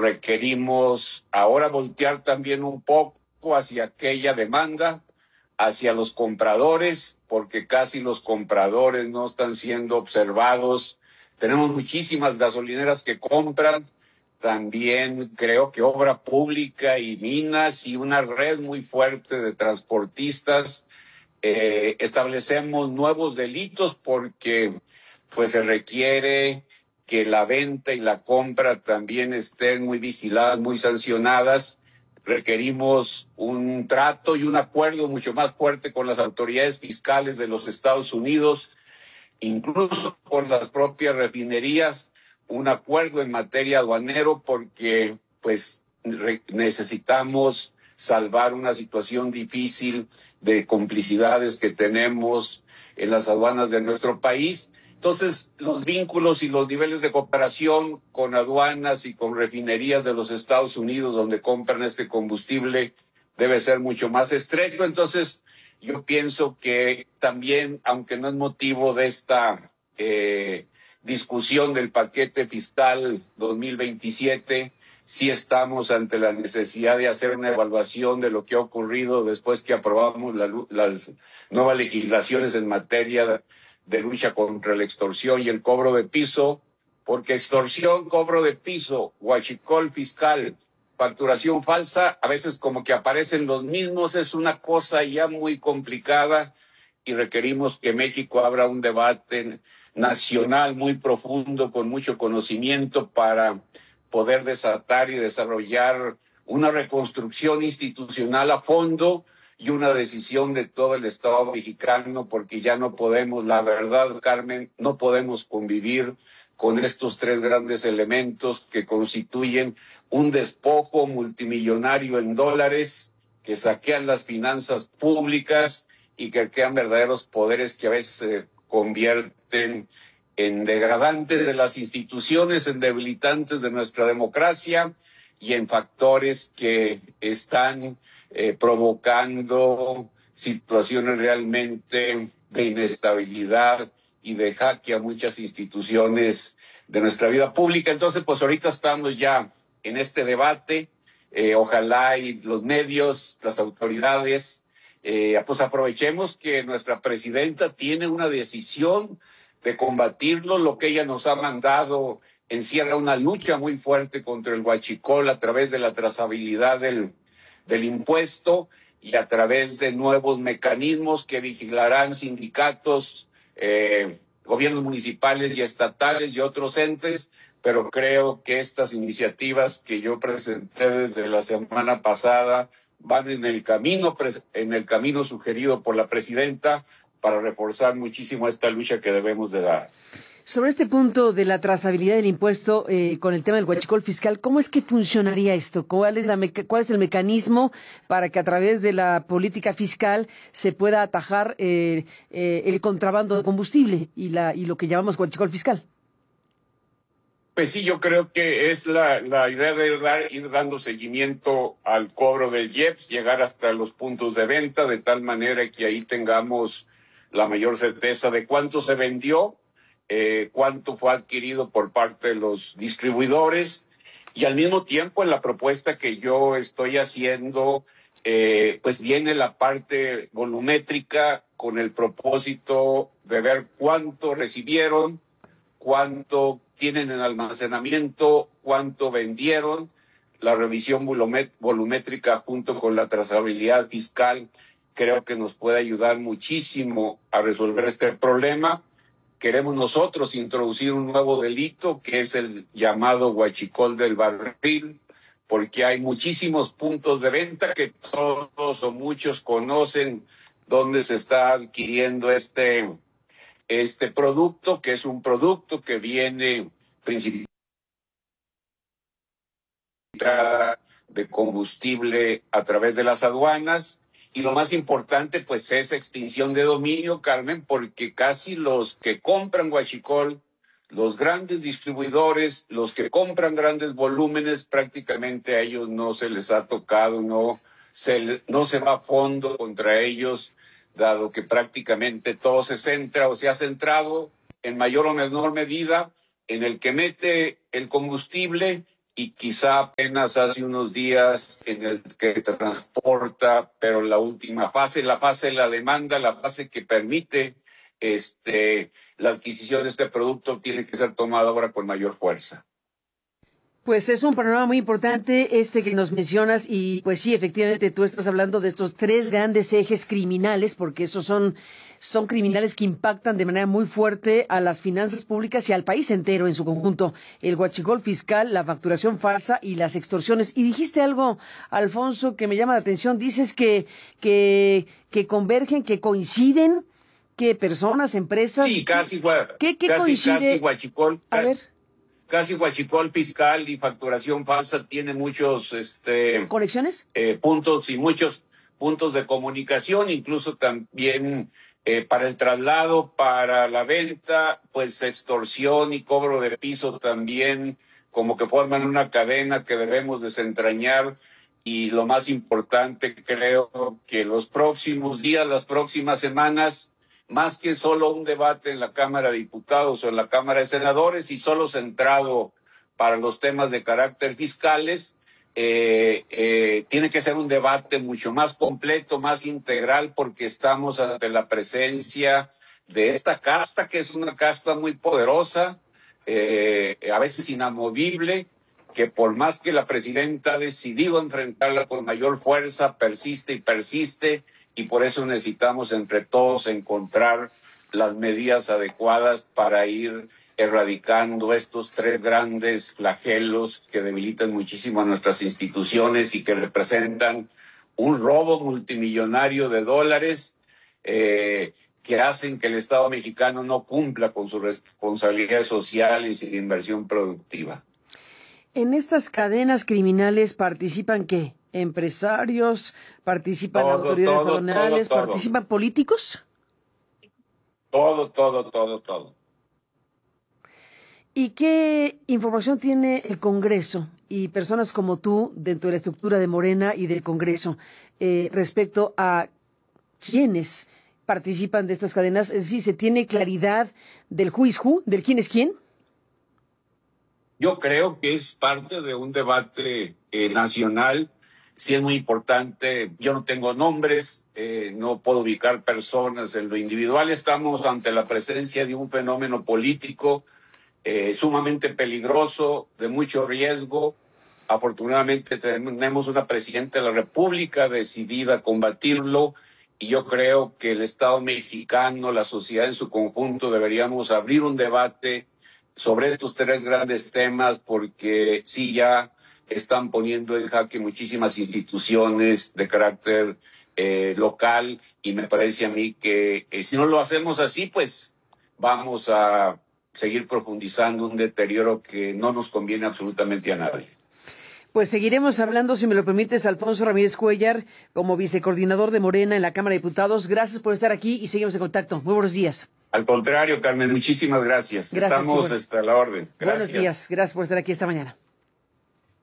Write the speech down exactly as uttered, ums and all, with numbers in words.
requerimos ahora voltear también un poco hacia aquella demanda, hacia los compradores, porque casi los compradores no están siendo observados. Tenemos muchísimas gasolineras que compran, también creo que obra pública y minas y una red muy fuerte de transportistas. Eh, establecemos nuevos delitos porque pues se requiere que la venta y la compra también estén muy vigiladas, muy sancionadas. Requerimos un trato y un acuerdo mucho más fuerte con las autoridades fiscales de los Estados Unidos, incluso con las propias refinerías, un acuerdo en materia aduanero porque pues necesitamos salvar una situación difícil de complicidades que tenemos en las aduanas de nuestro país. Entonces, los vínculos y los niveles de cooperación con aduanas y con refinerías de los Estados Unidos donde compran este combustible debe ser mucho más estrecho. Entonces, yo pienso que también, aunque no es motivo de esta eh, discusión del paquete fiscal dos mil veintisiete, sí estamos ante la necesidad de hacer una evaluación de lo que ha ocurrido después que aprobamos la, las nuevas legislaciones en materia de lucha contra la extorsión y el cobro de piso, porque extorsión, cobro de piso, huachicol fiscal, facturación falsa, a veces como que aparecen los mismos, es una cosa ya muy complicada y requerimos que México abra un debate nacional muy profundo, con mucho conocimiento para poder desatar y desarrollar una reconstrucción institucional a fondo y una decisión de todo el Estado mexicano, porque ya no podemos, la verdad, Carmen, no podemos convivir con estos tres grandes elementos que constituyen un despojo multimillonario en dólares, que saquean las finanzas públicas y que crean verdaderos poderes que a veces se convierten en degradantes de las instituciones, en debilitantes de nuestra democracia y en factores que están eh, provocando situaciones realmente de inestabilidad y de jaque a muchas instituciones de nuestra vida pública. Entonces, pues ahorita estamos ya en este debate. Eh, ojalá y los medios, las autoridades, eh, pues aprovechemos que nuestra presidenta tiene una decisión de combatirlo. Lo que ella nos ha mandado encierra una lucha muy fuerte contra el huachicol a través de la trazabilidad del, del impuesto y a través de nuevos mecanismos que vigilarán sindicatos, eh, gobiernos municipales y estatales y otros entes, pero creo que estas iniciativas que yo presenté desde la semana pasada van en el camino, en el camino sugerido por la presidenta para reforzar muchísimo esta lucha que debemos de dar. Sobre este punto de la trazabilidad del impuesto eh, con el tema del huachicol fiscal, ¿cómo es que funcionaría esto? ¿Cuál es, la meca- ¿Cuál es el mecanismo para que a través de la política fiscal se pueda atajar eh, eh, el contrabando de combustible y, la, y lo que llamamos huachicol fiscal? Pues sí, yo creo que es la, la idea de dar, ir dando seguimiento al cobro del I E P S, llegar hasta los puntos de venta, de tal manera que ahí tengamos la mayor certeza de cuánto se vendió, eh, cuánto fue adquirido por parte de los distribuidores, y al mismo tiempo en la propuesta que yo estoy haciendo, eh, pues viene la parte volumétrica con el propósito de ver cuánto recibieron, cuánto tienen en almacenamiento, cuánto vendieron. La revisión volumétrica junto con la trazabilidad fiscal creo que nos puede ayudar muchísimo a resolver este problema. Queremos nosotros introducir un nuevo delito que es el llamado huachicol del barril, porque hay muchísimos puntos de venta que todos o muchos conocen dónde se está adquiriendo este este producto, que es un producto que viene principalmente de combustible a través de las aduanas. Y lo más importante, pues, es extinción de dominio, Carmen, porque casi los que compran huachicol, los grandes distribuidores, los que compran grandes volúmenes, prácticamente a ellos no se les ha tocado, no se, no se va a fondo contra ellos, dado que prácticamente todo se centra o se ha centrado en mayor o menor medida en el que mete el combustible y quizá apenas hace unos días en el que transporta, pero la última fase, la fase de la demanda, la fase que permite este, la adquisición de este producto tiene que ser tomada ahora con mayor fuerza. Pues es un panorama muy importante este que nos mencionas y pues sí, efectivamente tú estás hablando de estos tres grandes ejes criminales, porque esos son, son criminales que impactan de manera muy fuerte a las finanzas públicas y al país entero en su conjunto. El huachicol fiscal, la facturación falsa y las extorsiones. Y dijiste algo, Alfonso, que me llama la atención. Dices que, que, que convergen, que coinciden, que personas, empresas... Sí, casi, ¿qué, qué casi, coincide? casi huachicol. A ver... Casi huachicol fiscal y facturación falsa tiene muchos este, ¿conexiones? Eh, puntos y muchos puntos de comunicación, incluso también eh, para el traslado, para la venta, pues extorsión y cobro de piso también, como que forman una cadena que debemos desentrañar. Y lo más importante, creo que los próximos días, las próximas semanas, más que solo un debate en la Cámara de Diputados o en la Cámara de Senadores y solo centrado para los temas de carácter fiscales, eh, eh, tiene que ser un debate mucho más completo, más integral, porque estamos ante la presencia de esta casta, que es una casta muy poderosa, eh, a veces inamovible, que por más que la presidenta ha decidido enfrentarla con mayor fuerza, persiste y persiste, y por eso necesitamos entre todos encontrar las medidas adecuadas para ir erradicando estos tres grandes flagelos que debilitan muchísimo a nuestras instituciones y que representan un robo multimillonario de dólares eh, que hacen que el Estado mexicano no cumpla con sus responsabilidades sociales y de inversión productiva. ¿En estas cadenas criminales participan qué? ¿Empresarios? ¿Participan todo, autoridades todo, aduanales? todo, todo. ¿Participan políticos? Todo, todo, todo, todo. ¿Y qué información tiene el Congreso y personas como tú dentro de la estructura de Morena y del Congreso eh, respecto a quiénes participan de estas cadenas? Es decir, ¿se tiene claridad del who is who, del quién es quién? Yo creo que es parte de un debate eh, nacional. Sí es muy importante. Yo no tengo nombres, eh, no puedo ubicar personas en lo individual. Estamos ante la presencia de un fenómeno político eh, sumamente peligroso, de mucho riesgo. Afortunadamente tenemos una presidenta de la República decidida a combatirlo, y yo creo que el Estado mexicano, la sociedad en su conjunto, deberíamos abrir un debate sobre estos tres grandes temas, porque sí ya están poniendo en jaque muchísimas instituciones de carácter eh, local, y me parece a mí que eh, si no lo hacemos así, pues vamos a seguir profundizando un deterioro que no nos conviene absolutamente a nadie. Pues seguiremos hablando, si me lo permites, Alfonso Ramírez Cuéllar, como vicecoordinador de Morena en la Cámara de Diputados. Gracias por estar aquí y seguimos en contacto. Muy buenos días. Al contrario, Carmen, muchísimas gracias. Gracias. Estamos hasta la orden. Gracias. Buenos días. Gracias por estar aquí esta mañana.